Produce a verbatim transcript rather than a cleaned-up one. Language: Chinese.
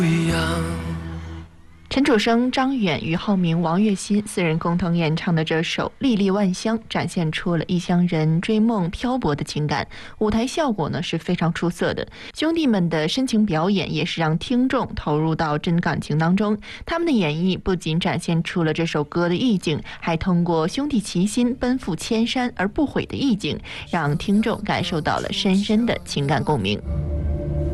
陈楚生、张远、俞灏明、王栎鑫四人共同演唱的这首《历历万乡》，展现出了异乡人追梦漂泊的情感。舞台效果呢是非常出色的，兄弟们的深情表演也是让听众投入到真感情当中。他们的演绎不仅展现出了这首歌的意境，还通过兄弟齐心、奔赴千山而不悔的意境，让听众感受到了深深的情感共鸣。